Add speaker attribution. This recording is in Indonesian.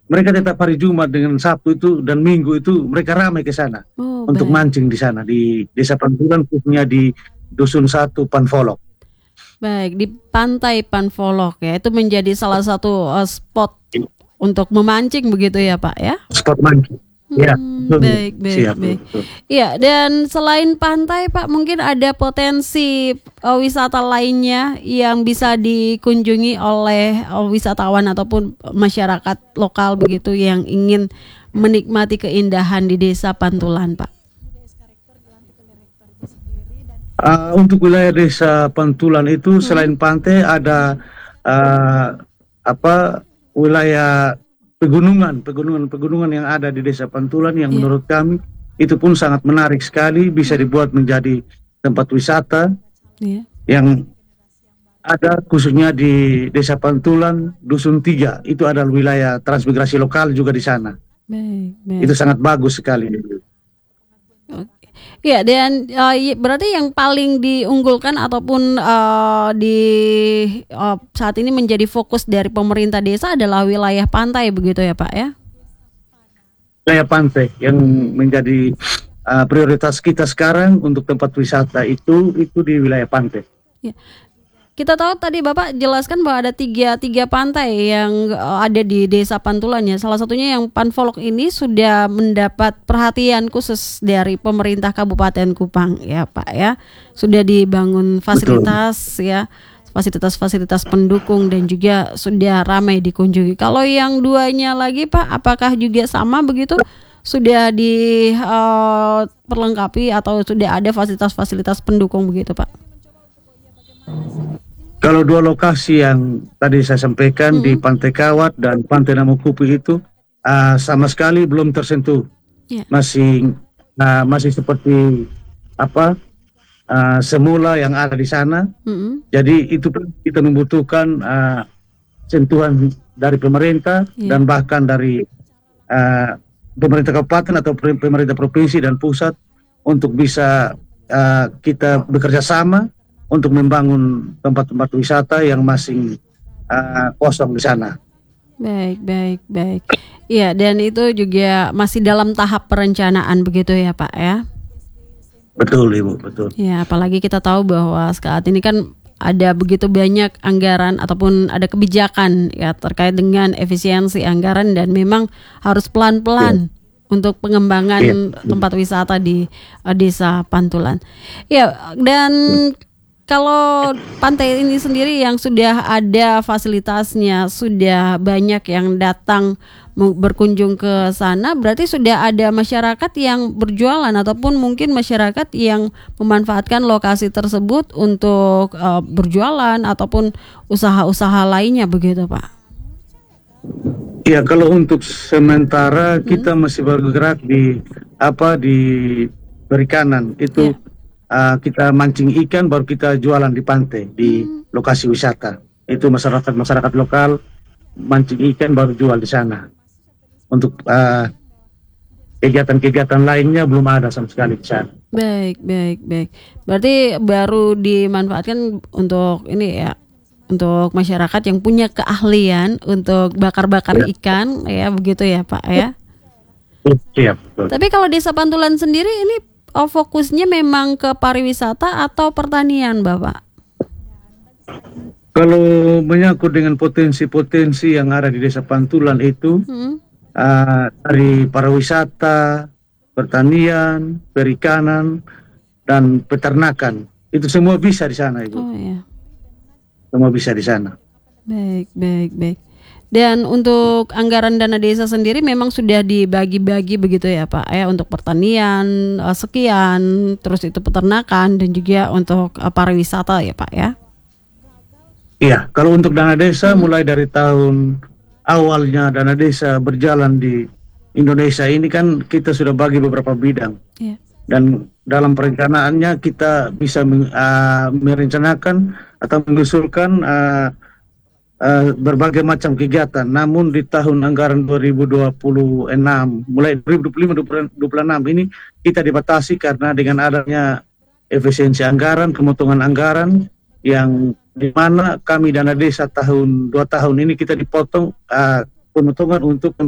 Speaker 1: mereka tetap hari Jumat dengan Sabtu itu dan Minggu itu mereka ramai ke sana
Speaker 2: Oh,
Speaker 1: untuk
Speaker 2: baik.
Speaker 1: mancing di sana di Desa Pantulan, khususnya di Dusun Satu Panfolok.
Speaker 2: Baik, di Pantai Panfolok ya. Itu menjadi salah satu spot untuk memancing begitu ya, Pak ya?
Speaker 1: Spot mancing. Ya, betul.
Speaker 2: Baik, baik,
Speaker 1: Siap,
Speaker 2: baik.
Speaker 1: betul.
Speaker 2: Iya, dan selain pantai, Pak, mungkin ada potensi wisata lainnya yang bisa dikunjungi oleh wisatawan ataupun masyarakat lokal begitu yang ingin menikmati keindahan di Desa Pantulan, Pak.
Speaker 1: Untuk wilayah Desa Pantulan itu selain pantai ada uh, apa wilayah pegunungan yang ada di Desa Pantulan yang
Speaker 2: Iya,
Speaker 1: menurut kami itu pun sangat menarik sekali, bisa dibuat menjadi tempat wisata
Speaker 2: iya.
Speaker 1: yang ada khususnya di Desa Pantulan Dusun 3 itu ada wilayah transmigrasi lokal juga di sana.
Speaker 2: Baik,
Speaker 1: Itu
Speaker 2: baik.
Speaker 1: sangat bagus sekali.
Speaker 2: Oke. Ya, dan berarti yang paling diunggulkan ataupun saat ini menjadi fokus dari pemerintah desa adalah wilayah pantai begitu ya, Pak ya?
Speaker 1: Wilayah pantai yang menjadi prioritas kita sekarang untuk tempat wisata itu di wilayah pantai.
Speaker 2: Ya. Kita tahu tadi Bapak jelaskan bahwa ada tiga pantai yang ada di Desa Pantulan ya. Salah satunya yang Panfolok ini sudah mendapat perhatian khusus dari pemerintah Kabupaten Kupang ya Pak ya. Sudah dibangun fasilitas ya, fasilitas-fasilitas pendukung dan juga sudah ramai dikunjungi. Kalau yang duanya lagi Pak, apakah juga sama begitu? Sudah diperlengkapi atau sudah ada fasilitas-fasilitas pendukung begitu Pak?
Speaker 1: Kalau dua lokasi yang tadi saya sampaikan di Pantai Kawat dan Pantai Namukupi itu sama sekali belum tersentuh,
Speaker 2: Ya.
Speaker 1: masih seperti apa semula yang ada di sana. Jadi itu pun kita membutuhkan sentuhan dari pemerintah dan bahkan dari pemerintah kabupaten atau pemerintah provinsi dan pusat untuk bisa kita bekerja sama untuk membangun tempat-tempat wisata yang masih kosong di sana.
Speaker 2: Baik. Iya, dan itu juga masih dalam tahap perencanaan begitu ya Pak ya?
Speaker 1: Betul Ibu, betul.
Speaker 2: Ya, apalagi kita tahu bahwa saat ini kan ada begitu banyak anggaran ataupun ada kebijakan ya terkait dengan efisiensi anggaran dan memang harus pelan-pelan untuk pengembangan tempat wisata di Desa Pantulan. Ya, dan kalau pantai ini sendiri yang sudah ada fasilitasnya, sudah banyak yang datang berkunjung ke sana, berarti sudah ada masyarakat yang berjualan ataupun mungkin masyarakat yang memanfaatkan lokasi tersebut untuk berjualan ataupun usaha-usaha lainnya begitu Pak?
Speaker 1: Ya, kalau untuk sementara kita masih bergerak di perikanan itu. Kita mancing ikan baru kita jualan di pantai di lokasi wisata. Itu masyarakat lokal mancing ikan baru jual di sana. Untuk kegiatan-kegiatan lainnya belum ada sama sekali di sana.
Speaker 2: Baik. Berarti baru dimanfaatkan untuk ini ya, untuk masyarakat yang punya keahlian untuk bakar-bakar ikan ya begitu ya Pak ya.
Speaker 1: Siap. Betul.
Speaker 2: Tapi kalau Desa Pantulan sendiri ini fokusnya memang ke pariwisata atau pertanian, Bapak?
Speaker 1: Kalau menyangkut dengan potensi-potensi yang ada di Desa Pantulan itu dari pariwisata, pertanian, perikanan, dan peternakan, itu semua bisa di sana, Ibu.
Speaker 2: Oh ya.
Speaker 1: Semua bisa di sana.
Speaker 2: Baik. Dan untuk anggaran dana desa sendiri memang sudah dibagi-bagi begitu ya Pak ya, untuk pertanian sekian, terus itu peternakan dan juga untuk pariwisata ya Pak ya.
Speaker 1: Iya, kalau untuk dana desa mulai dari tahun awalnya dana desa berjalan di Indonesia ini kan kita sudah bagi beberapa bidang. Dan dalam perencanaannya kita bisa merencanakan atau mengusulkan berbagai macam kegiatan. Namun di tahun anggaran 2026 mulai 2025-2026 ini kita dibatasi karena dengan adanya efisiensi anggaran, pemotongan anggaran yang di mana kami dana desa 2 tahun ini kita dipotong pemotongan untuk